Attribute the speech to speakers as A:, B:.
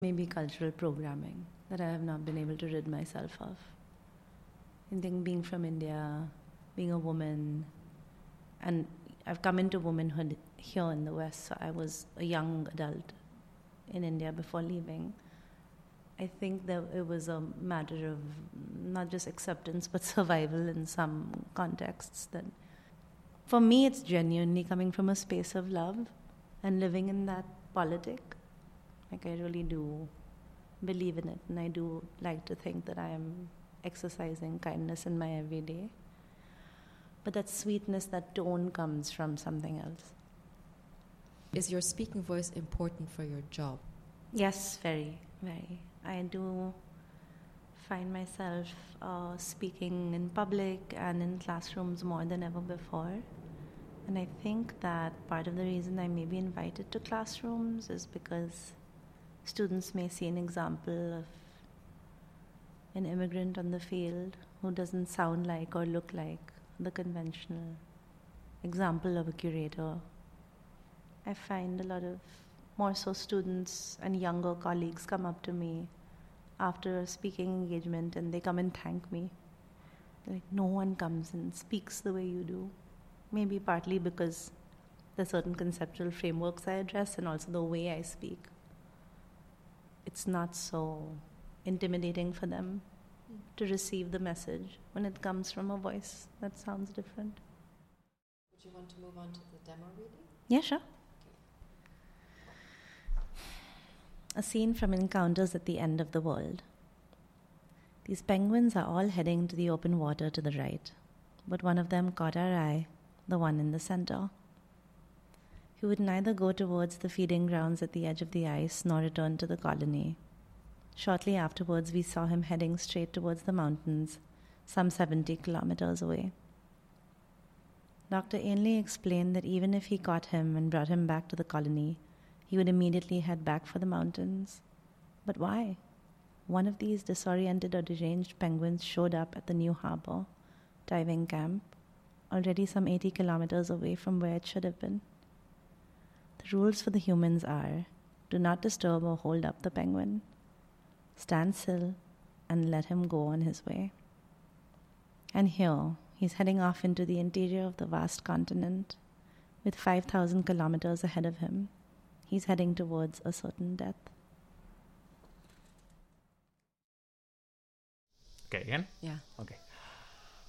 A: Maybe cultural programming that I have not been able to rid myself of. I think being from India, being a woman, and I've come into womanhood here in the West, so I was a young adult in India before leaving. I think that it was a matter of not just acceptance but survival in some contexts. That for me, it's genuinely coming from a space of love and living in that politic. Like, I really do believe in it, and I do like to think that I am exercising kindness in my everyday. But that sweetness, that tone comes from something else.
B: Is your speaking voice important for your job?
A: Yes, very, very. I do find myself speaking in public and in classrooms more than ever before. And I think that part of the reason I may be invited to classrooms is because students may see an example of an immigrant on the field who doesn't sound like or look like the conventional example of a curator. I find a lot of more so students and younger colleagues come up to me after a speaking engagement and they come and thank me. Like, no one comes and speaks the way you do. Maybe partly because there's certain conceptual frameworks I address and also the way I speak. It's not so intimidating for them to receive the message when it comes from a voice that sounds different.
B: Would you want to move on to the demo reading?
A: Yeah, sure. A scene from Encounters at the End of the World. These penguins are all heading to the open water to the right, but one of them caught our eye, the one in the center. He would neither go towards the feeding grounds at the edge of the ice nor return to the colony. Shortly afterwards, we saw him heading straight towards the mountains, some 70 kilometers away. Dr. Ainley explained that even if he caught him and brought him back to the colony, he would immediately head back for the mountains. But why? One of these disoriented or deranged penguins showed up at the New Harbor diving camp, already some 80 kilometers away from where it should have been. The rules for the humans are: do not disturb or hold up the penguin. Stand still and let him go on his way. And here, he's heading off into the interior of the vast continent, with 5,000 kilometers ahead of him. He's heading towards a certain death.
C: Okay, again?
B: Yeah.
C: Okay.